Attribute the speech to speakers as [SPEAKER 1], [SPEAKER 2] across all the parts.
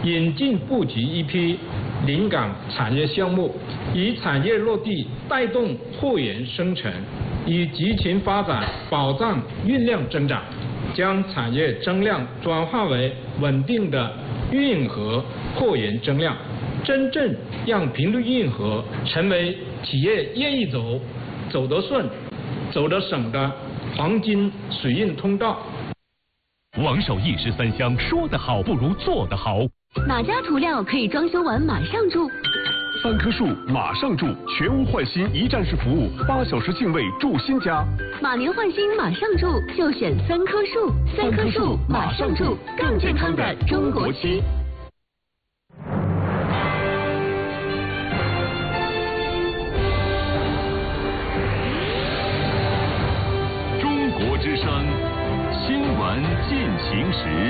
[SPEAKER 1] 引进布局一批临港产业项目，以产业落地带动货源生成，以集群发展保障运量增长，将产业增量转化为稳定的运河货源增量，真正让平陆运河成为企业愿意走、走得顺、走得省的黄金水运通道。
[SPEAKER 2] 王守义13香，说得好不如做得好。
[SPEAKER 3] 哪家涂料可以装修完马上住
[SPEAKER 4] ？3棵树马上住，全屋换新一站式服务，8小时净位住新家。
[SPEAKER 3] 马年换新马上住，就选3棵树。3棵树马上住，更健康的中国区。
[SPEAKER 2] 中国之声，新闻进行时。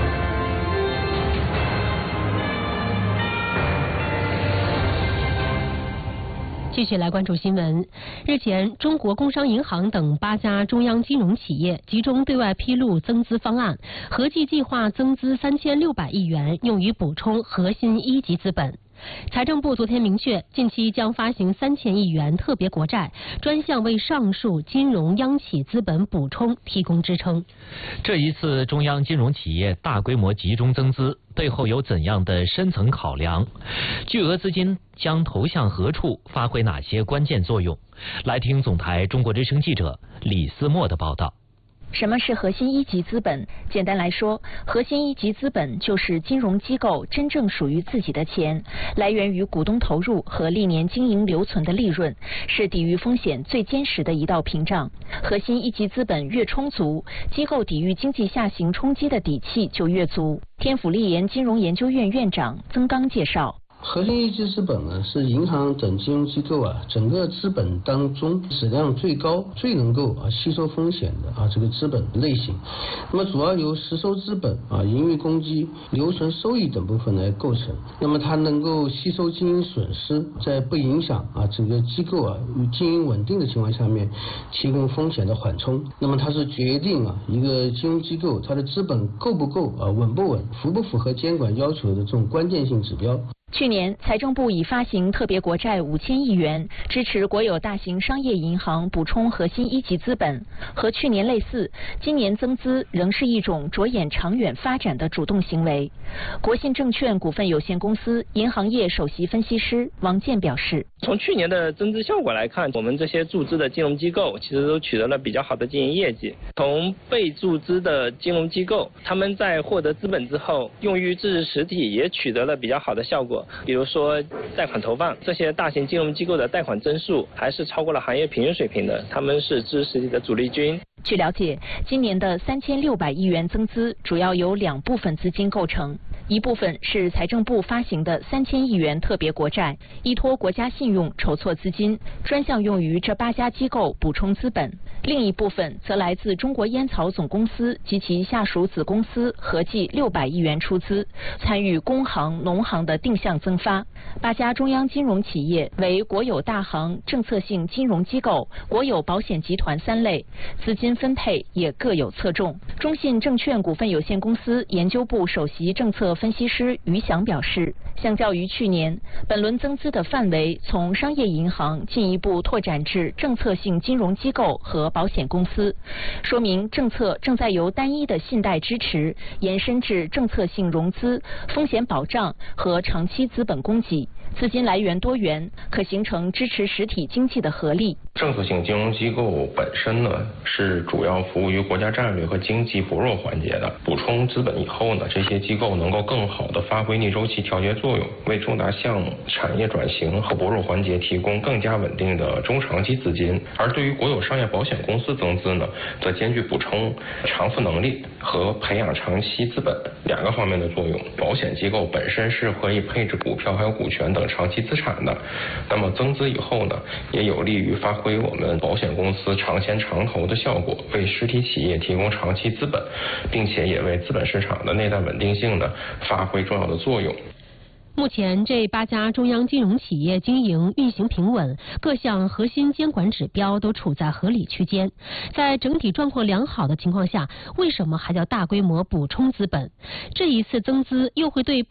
[SPEAKER 5] 继续来关注新闻。日前，中国工商银行等8家中央金融企业集中对外披露增资方案，合计计划增资3600亿元，用于补充核心一级资本。财政部昨天明确，近期将发行3000亿元特别国债，专项为上述金融央企资本补充提供支撑。
[SPEAKER 6] 这一次中央金融企业大规模集中增资，背后有怎样的深层考量？巨额资金将投向何处，发挥哪些关键作用？来听总台中国之声记者李思墨的报道。
[SPEAKER 7] 什么是核心一级资本？简单来说，核心一级资本就是金融机构真正属于自己的钱，来源于股东投入和历年经营留存的利润，是抵御风险最坚实的一道屏障。核心一级资本越充足，机构抵御经济下行冲击的底气就越足。天府立研金融研究院院长曾刚介绍。
[SPEAKER 8] 核心一级资本呢，是银行等金融机构整个资本当中质量最高、最能够吸收风险的这个资本类型。那么主要由实收资本盈余公积、留存收益等部分来构成。那么它能够吸收经营损失，在不影响整个机构经营稳定的情况下面，提供风险的缓冲。那么它是决定一个金融机构它的资本够不够、稳不稳、符不符合监管要求的这种关键性指标。
[SPEAKER 7] 去年，财政部已发行特别国债5000亿元，支持国有大型商业银行补充核心一级资本。和去年类似，今年增资仍是一种着眼长远发展的主动行为。国信证券股份有限公司银行业首席分析师王健表示，
[SPEAKER 9] 从去年的增资效果来看，我们这些注资的金融机构其实都取得了比较好的经营业绩。从被注资的金融机构，他们在获得资本之后，用于支持实体也取得了比较好的效果。比如说贷款投放，这些大型金融机构的贷款增速还是超过了行业平均水平的，他们是支持实体的主力军。
[SPEAKER 7] 据了解，今年的3600亿元增资主要由2部分资金构成，一部分是财政部发行的3000亿元特别国债，依托国家信用筹措资金，专项用于这8家机构补充资本；另一部分则来自中国烟草总公司及其下属子公司合计600亿元出资，参与工行、农行的定向增发。8家中央金融企业为国有大行、政策性金融机构、国有保险集团3类，资金分配也各有侧重。中信证券股份有限公司研究部首席政策分析师于翔表示，相较于去年，本轮增资的范围从商业银行进一步拓展至政策性金融机构和保险公司，说明政策正在由单一的信贷支持延伸至政策性融资、风险保障和长期资本供给，资金来源多元，可形成支持实体经济的合力。
[SPEAKER 10] 政策性金融机构本身呢，是主要服务于国家战略和经济薄弱环节的。补充资本以后呢，这些机构能够更好地发挥逆周期调节作用，为重大项目、产业转型和薄弱环节提供更加稳定的中长期资金。而对于国有商业保险公司增资呢，则兼具补充偿付能力和培养长期资本2个方面的作用。保险机构本身是可以配置股票还有股权等长期资产的，那么增资以后呢，也有利于发挥我们保险公司长钱长投的效果，为实体企业提供长期资本，并且也为资本市场的内在稳定性呢发挥重要的作用。
[SPEAKER 5] 目前，这8家中央金融企业经营运行平稳，各项核心监管指标都处在合理区间。在整体状况良好的情况下，为什么还要大规模补充资本？这一次增资又会对